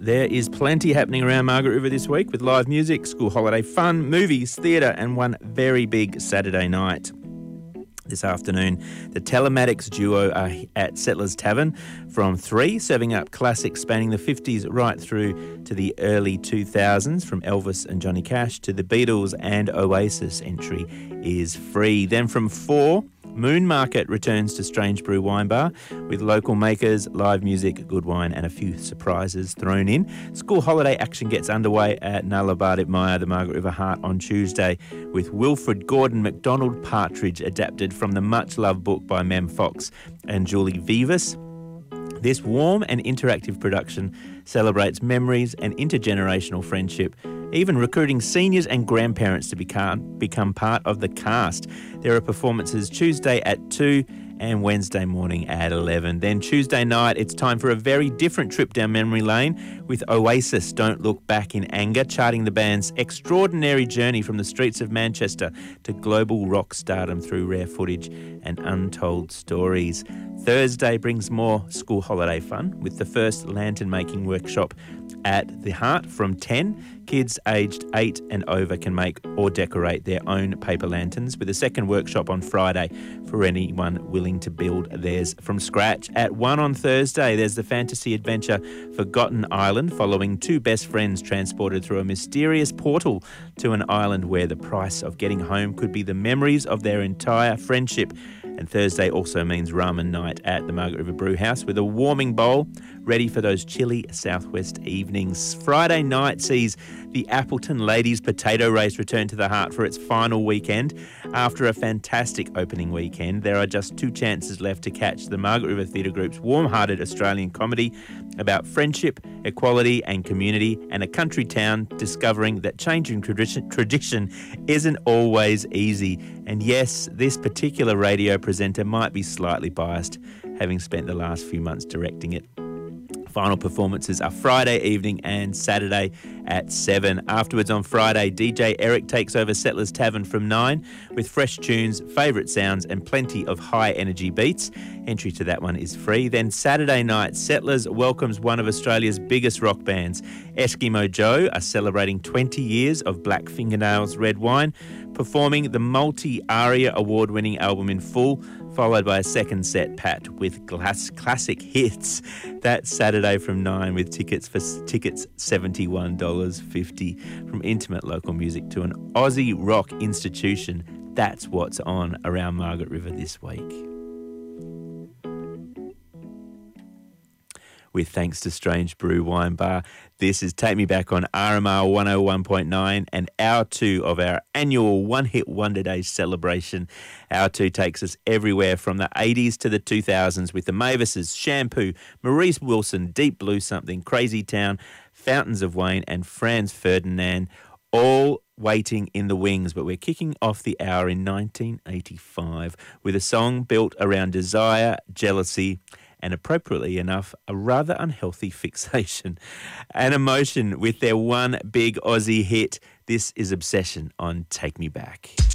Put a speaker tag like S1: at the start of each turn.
S1: There is plenty happening around Margaret River this week with live music, school holiday fun, movies, theatre and one very big Saturday night. This afternoon, the Telematics duo are at Settlers Tavern from 3, serving up classics spanning the 50s right through to the early 2000s, from Elvis and Johnny Cash to the Beatles and Oasis. Entry is free. Then from 4, Moon Market returns to Strange Brew Wine Bar with local makers, live music, good wine and a few surprises thrown in. School holiday action gets underway at Nullarbor Maya, the Margaret River Heart, on Tuesday with Wilfred Gordon MacDonald Partridge, adapted from the much-loved book by Mem Fox and Julie Vivas. This warm and interactive production celebrates memories and intergenerational friendship, even recruiting seniors and grandparents to become part of the cast. There are performances Tuesday at 2 and Wednesday morning at 11. Then Tuesday night, it's time for a very different trip down memory lane with Oasis, Don't Look Back in Anger, charting the band's extraordinary journey from the streets of Manchester to global rock stardom through rare footage and untold stories. Thursday brings more school holiday fun with the first lantern making workshop at the Heart from 10. Kids aged 8 and over can make or decorate their own paper lanterns, with a second workshop on Friday for anyone willing to build theirs from scratch. At 1 on Thursday, there's the fantasy adventure Forgotten Island, following two best friends transported through a mysterious portal to an island where the price of getting home could be the memories of their entire friendship. And Thursday also means ramen night at the Margaret River Brew House with a warming bowl ready for those chilly southwest evenings. Friday night sees the Appleton Ladies Potato Race return to the Heart for its final weekend. After a fantastic opening weekend, there are just 2 chances left to catch the Margaret River Theatre Group's warm-hearted Australian comedy about friendship, equality and community, and a country town discovering that changing tradition isn't always easy. And yes, this particular radio presenter might be slightly biased, having spent the last few months directing it. Final performances are Friday evening and Saturday at 7. Afterwards on Friday, DJ Eric takes over Settlers Tavern from 9 with fresh tunes, favourite sounds and plenty of high-energy beats. Entry to that one is free. Then Saturday night, Settlers welcomes one of Australia's biggest rock bands. Eskimo Joe are celebrating 20 years of Black Fingernails Red Wine, performing the multi-ARIA award-winning album in full, followed by a second set packed with classic hits. That's Saturday from 9 with tickets $71.50. From intimate local music to an Aussie rock institution, that's what's on around Margaret River this week. With thanks to Strange Brew Wine Bar, this is Take Me Back on RMR 101.9 and Hour 2 of our annual One Hit Wonder Day celebration. Hour 2 takes us everywhere from the 80s to the 2000s with the Mavises, Shampoo, Maurice Wilson, Deep Blue Something, Crazy Town, Fountains of Wayne and Franz Ferdinand, all waiting in the wings. But we're kicking off the hour in 1985 with a song built around desire, jealousy, and appropriately enough, a rather unhealthy fixation. An Emotion with their one big Aussie hit. This is Obsession on Take Me Back.